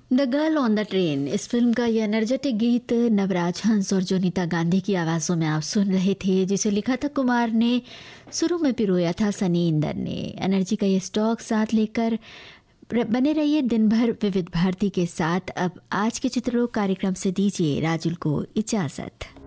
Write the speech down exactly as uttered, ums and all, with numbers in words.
The girl on the train, इस film का यह एनर्जेटिक गीत नवराज हंस और जोनीता गांधी की आवाज़ों में आप सुन रहे थे, जिसे लिखा था कुमार ने, शुरू में पिरोया था सनी इंदर ने। एनर्जी का ये स्टॉक साथ लेकर बने रहिए दिन भर विविध भारती के साथ। अब आज के चित्रों कार्यक्रम से दीजिए राजुल को इजाज़त।